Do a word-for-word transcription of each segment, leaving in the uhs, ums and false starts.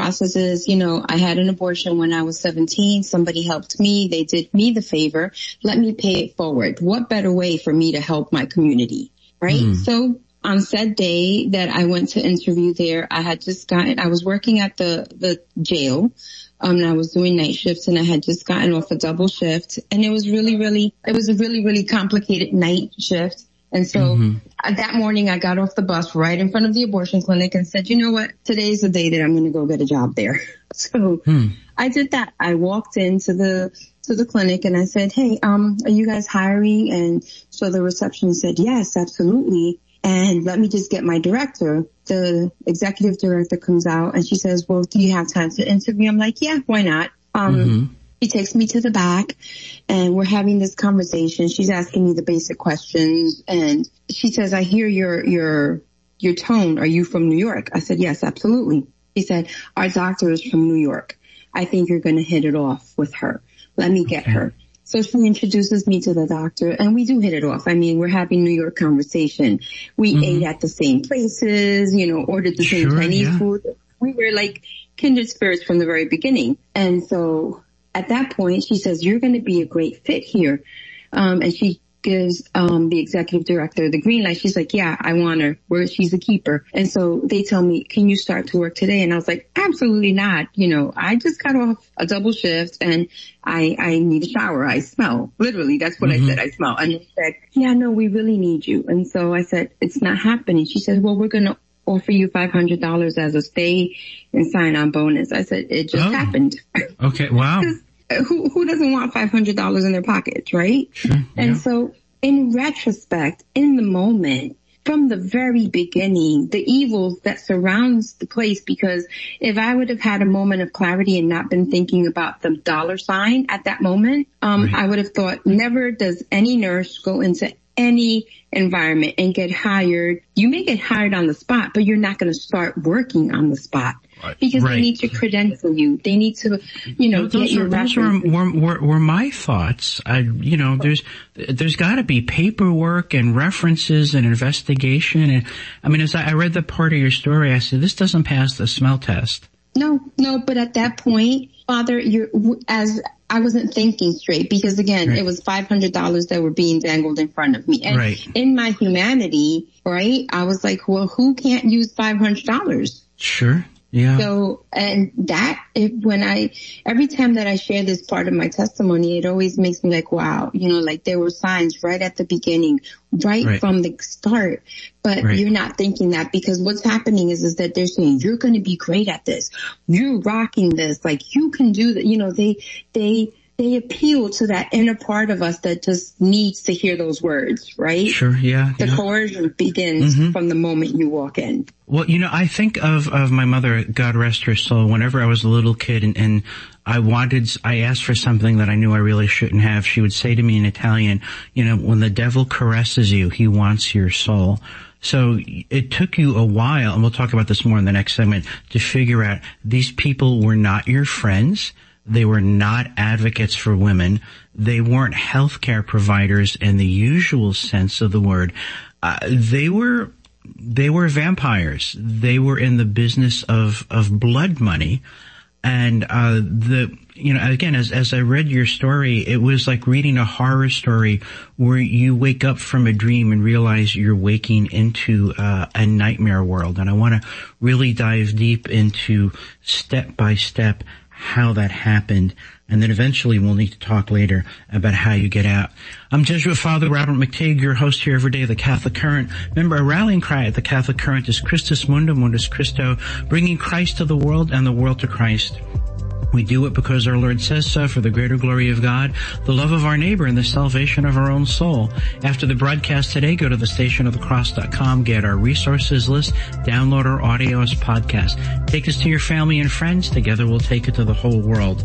process is, you know, I had an abortion when I was seventeen. Somebody helped me. They did me the favor. Let me pay it forward. What better way for me to help my community, right? Mm. So on said day that I went to interview there, I had just gotten, I was working at the, the jail. Um, and I was doing night shifts and I had just gotten off a double shift, and it was really, really, it was a really, really complicated night shift. And so mm-hmm. that morning I got off the bus right in front of the abortion clinic and said, you know what? Today's the day that I'm going to go get a job there. So hmm. I did that. I walked into the, to the clinic and I said, hey, um, are you guys hiring? And so the receptionist said, yes, absolutely. And let me just get my director. The executive director comes out and she says, well, do you have time to interview? I'm like, yeah, why not? Um, mm-hmm. She takes me to the back and we're having this conversation. She's asking me the basic questions and she says, I hear your, your, your tone. Are you from New York? I said, yes, absolutely. She said, our doctor is from New York. I think you're going to hit it off with her. Let me get her. So she introduces me to the doctor and we do hit it off. I mean, we're having New York conversation. We mm-hmm. ate at the same places, you know, ordered the same sure, Chinese yeah. food. We were like kindred spirits from the very beginning. And so at that point, she says, you're going to be a great fit here. Um, and she gives, um, the executive director the green light. She's like, yeah, I want her. Where she's a keeper. And so they tell me, can you start to work today? And I was like, absolutely not. You know, I just got off a double shift and I, I need a shower. I smell. Literally, that's what mm-hmm. I said. I smell. And they said, yeah, no, we really need you. And so I said, it's not happening. She said, well, we're going to offer you five hundred dollars as a stay and sign on bonus. I said, it just oh. happened. Okay. Wow. Who, who doesn't want five hundred dollars in their pockets, right? Sure, yeah. And so in retrospect, in the moment, from the very beginning, the evils that surrounds the place, because if I would have had a moment of clarity and not been thinking about the dollar sign at that moment, um, right. I would have thought, never does any nurse go into any environment and get hired. You may get hired on the spot, but you're not going to start working on the spot. Because right. they need to credential you. They need to, you know, those get your are, those were, were, were, were my thoughts. I, you know, there's, there's gotta be paperwork and references and investigation. And I mean, as I, I read the part of your story, I said, this doesn't pass the smell test. No, no, but at that point, Father, you're, as I wasn't thinking straight because again, right. it was five hundred dollars that were being dangled in front of me. And right. in my humanity, right, I was like, well, who can't use five hundred dollars? Sure. Yeah. So, and that, if, when I, every time that I share this part of my testimony, it always makes me like, wow, you know, like there were signs right at the beginning, right, right. from the start. But right. you're not thinking that because what's happening is, is that they're saying, you're going to be great at this. You're rocking this. Like you can do that. You know, they, they, they appeal to that inner part of us that just needs to hear those words, right? Sure, yeah. The yeah. coercion begins mm-hmm. from the moment you walk in. Well, you know, I think of, of my mother, God rest her soul, whenever I was a little kid and, and I wanted, I asked for something that I knew I really shouldn't have. She would say to me in Italian, you know, when the devil caresses you, he wants your soul. So it took you a while, and we'll talk about this more in the next segment, to figure out these people were not your friends. They were not advocates for women. They weren't healthcare providers in the usual sense of the word. Uh, they were, they were vampires. They were in the business of, of blood money. And, uh, the, you know, again, as, as I read your story, it was like reading a horror story where you wake up from a dream and realize you're waking into, uh, a nightmare world. And I want to really dive deep into step by step how that happened, and then eventually we'll need to talk later about how you get out. I'm Jesuit Father Robert McTighe, your host here every day, The Catholic Current. Remember, our rallying cry at The Catholic Current is Christus Mundum, Mundus Christo, bringing Christ to the world and the world to Christ. We do it because our Lord says so, for the greater glory of God, the love of our neighbor, and the salvation of our own soul. After the broadcast today, go to the station of the cross dot com, get our resources list, download our audio as podcast. Take us to your family and friends. Together we'll take it to the whole world.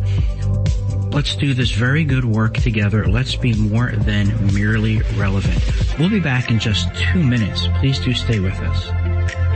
Let's do this very good work together. Let's be more than merely relevant. We'll be back in just two minutes. Please do stay with us.